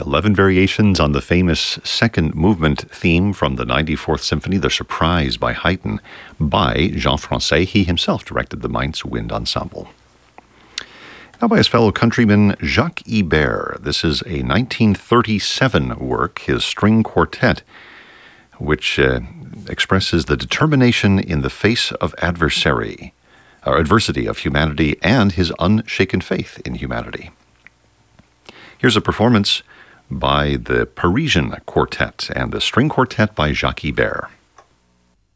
11 variations on the famous second movement theme from the 94th Symphony, The Surprise by Haydn, by Jean Francais. He himself directed the Mainz Wind Ensemble. Now by his fellow countryman Jacques Ibert. This is a 1937 work, his string quartet, which expresses the determination in the face of adversity of humanity and his unshaken faith in humanity. Here's a performance by the Parisian Quartet and the String Quartet by Jacques Ibert.